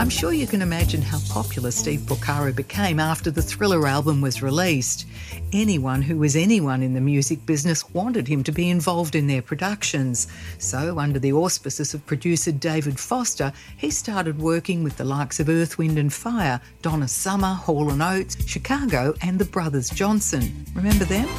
I'm sure you can imagine how popular Steve Porcaro became after the Thriller album was released. Anyone who was anyone in the music business wanted him to be involved in their productions. So, under the auspices of producer David Foster, he started working with the likes of Earth, Wind and Fire, Donna Summer, Hall & Oates, Chicago and the Brothers Johnson. Remember them?